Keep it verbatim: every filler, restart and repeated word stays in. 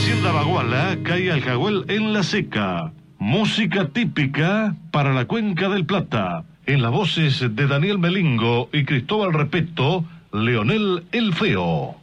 Hacienda Baguala, calle Aljahuel en La Seca. Música típica para la Cuenca del Plata. En las voces de Daniel Melingo y Cristóbal Repeto, Leonel el Feo.